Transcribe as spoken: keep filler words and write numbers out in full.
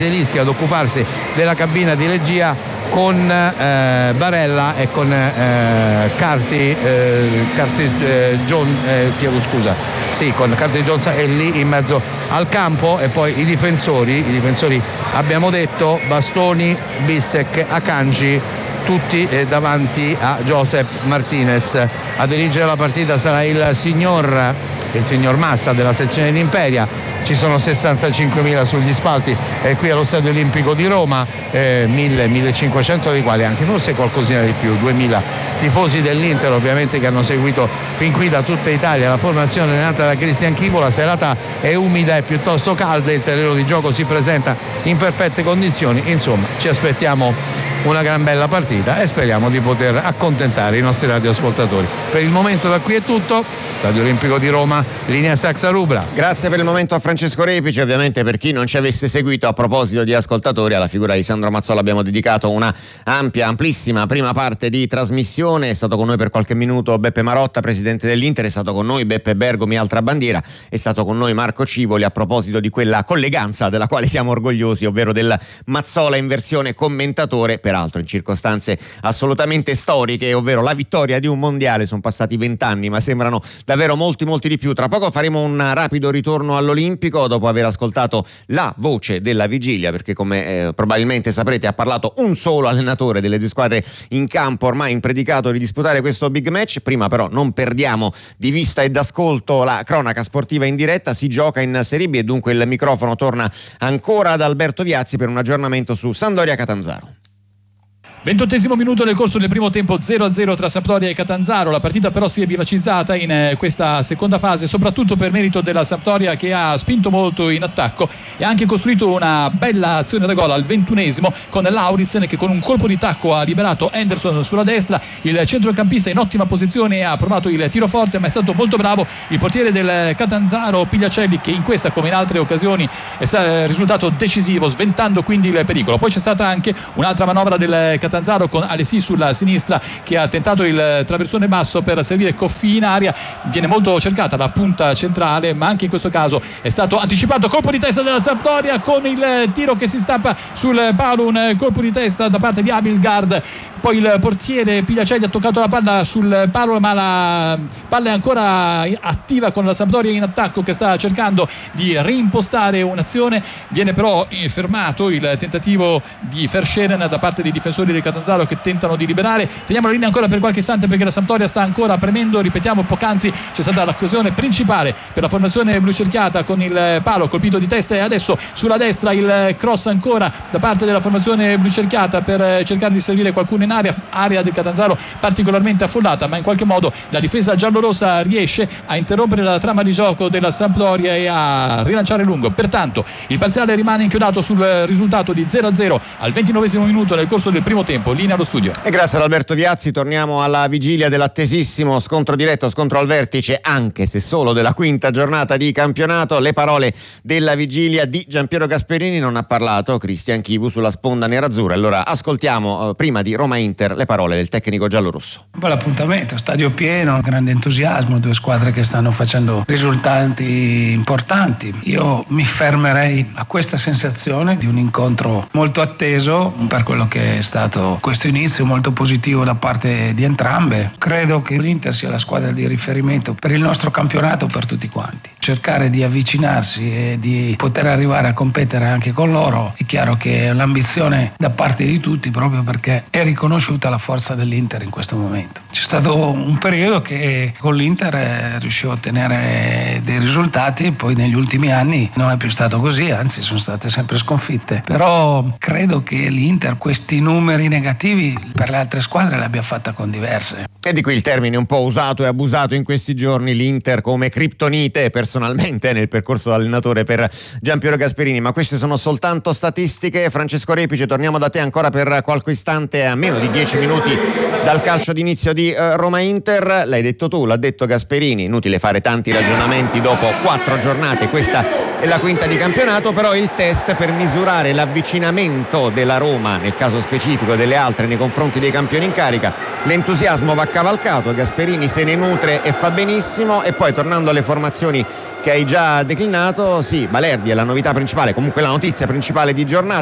Zelinski ad occuparsi della cabina di regia con eh, Barella e con eh, Carty, eh, Carty eh, John, eh, chiedo scusa, sì, con Carty Jones è lì in mezzo al campo, e poi i difensori, i difensori abbiamo detto Bastoni, Bissek, Akanji, tutti eh, davanti a Josep Martinez. A dirigere la partita sarà il signor il signor Massa della sezione di Imperia. Ci sono sessantacinquemila sugli spalti eh, qui allo Stadio Olimpico di Roma, eh, mille millecinquecento dei quali anche forse qualcosina di più, duemila tifosi dell'Inter ovviamente, che hanno seguito fin qui da tutta Italia la formazione allenata da Cristian Chivu. La serata è umida e piuttosto calda, il terreno di gioco si presenta in perfette condizioni, insomma ci aspettiamo una gran bella partita e speriamo di poter accontentare i nostri radioascoltatori. Per il momento da qui è tutto. Stadio Olimpico di Roma, linea Saxa Rubra. Grazie per il momento a Francesco Repici. Ovviamente, per chi non ci avesse seguito, a proposito di ascoltatori, alla figura di Sandro Mazzola abbiamo dedicato una ampia, amplissima prima parte di trasmissione. È stato con noi per qualche minuto Beppe Marotta, presidente dell'Inter, è stato con noi Beppe Bergomi, altra bandiera, è stato con noi Marco Civoli a proposito di quella colleganza della quale siamo orgogliosi, ovvero del Mazzola in versione commentatore, peraltro in circostanze assolutamente storiche, ovvero la vittoria di un mondiale. Sono passati vent'anni, ma sembrano davvero molti molti di più. Tra poco faremo un rapido ritorno all'Olimpico dopo aver ascoltato la voce della vigilia, perché come eh, probabilmente saprete ha parlato un solo allenatore delle due squadre in campo, ormai impredicato di disputare questo big match. Prima però non perdiamo di vista e d'ascolto la cronaca sportiva in diretta. Si gioca in Serie B e dunque il microfono torna ancora ad Alberto Viazzi per un aggiornamento su Sampdoria Catanzaro. ventottesimo minuto nel corso del primo tempo, zero a zero tra Sampdoria e Catanzaro. La partita però si è vivacizzata in eh, questa seconda fase, soprattutto per merito della Sampdoria, che ha spinto molto in attacco e ha anche costruito una bella azione da gol al ventunesimo con Lauritsen, che con un colpo di tacco ha liberato Henderson sulla destra. Il centrocampista in ottima posizione ha provato il tiro forte, ma è stato molto bravo il portiere del Catanzaro Pigliacelli, che in questa come in altre occasioni è risultato decisivo, sventando quindi il pericolo. Poi c'è stata anche un'altra manovra del Catanzaro Catanzaro con Alessi sulla sinistra, che ha tentato il traversone basso per servire Coffi in aria. Viene molto cercata la punta centrale, ma anche in questo caso è stato anticipato. Colpo di testa della Sampdoria con il tiro che si stappa sul palo, un colpo di testa da parte di Abildgaard. Poi il portiere Pigliacelli ha toccato la palla sul palo, ma la palla è ancora attiva con la Sampdoria in attacco, che sta cercando di reimpostare un'azione. Viene però fermato il tentativo di Verscheren da parte dei difensori del Catanzaro, che tentano di liberare. Teniamo la linea ancora per qualche istante perché la Sampdoria sta ancora premendo. Ripetiamo, poc'anzi c'è stata l'occasione principale per la formazione blu cerchiata con il palo colpito di testa, e adesso sulla destra il cross ancora da parte della formazione blu cerchiata per cercare di servire qualcuno in area, area del Catanzaro particolarmente affollata, ma in qualche modo la difesa giallorossa riesce a interrompere la trama di gioco della Sampdoria e a rilanciare lungo. Pertanto il parziale rimane inchiodato sul risultato di zero a zero al ventinovesimo minuto nel corso del primo tempo. Linea allo studio. E grazie ad Alberto Viazzi. Torniamo alla vigilia dell'attesissimo scontro diretto, scontro al vertice, anche se solo della quinta giornata di campionato. Le parole della vigilia di Giampiero Gasperini. Non ha parlato Cristian Chivu sulla sponda nerazzurra. Allora ascoltiamo eh, prima di Roma Inter le parole del tecnico giallorosso. Un bel appuntamento, stadio pieno, grande entusiasmo, due squadre che stanno facendo risultati importanti. Io mi fermerei a questa sensazione di un incontro molto atteso per quello che è stato questo inizio molto positivo da parte di entrambe. Credo che l'Inter sia la squadra di riferimento per il nostro campionato, per tutti quanti. Cercare di avvicinarsi e di poter arrivare a competere anche con loro, è chiaro che è l'ambizione da parte di tutti, proprio perché è riconosciuta la forza dell'Inter in questo momento. C'è stato un periodo che con l'Inter è riuscito a ottenere dei risultati, poi negli ultimi anni non è più stato così, anzi sono state sempre sconfitte. Però credo che l'Inter questi numeri negativi per le altre squadre le abbia fatta con diverse. E di qui il termine un po' usato e abusato in questi giorni, l'Inter come criptonite, personalmente nel percorso da allenatore per Giampiero Gasperini. Ma queste sono soltanto statistiche. Francesco Repici, torniamo da te ancora per qualche istante, a meno di dieci minuti dal calcio d'inizio di uh, Roma-Inter. L'hai detto tu, l'ha detto Gasperini, inutile fare tanti ragionamenti dopo quattro giornate. Questa e la quinta di campionato, però il test per misurare l'avvicinamento della Roma, nel caso specifico delle altre, nei confronti dei campioni in carica. L'entusiasmo va cavalcato, Gasperini se ne nutre e fa benissimo. E poi, tornando alle formazioni che hai già declinato, sì, Balerdi è la novità principale, comunque la notizia principale di giornata.